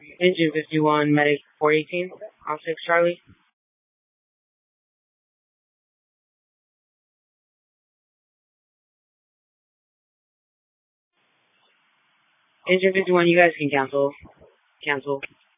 Engine 51, Medic 418, on 6 Charlie. Engine 51, you guys can cancel. Cancel.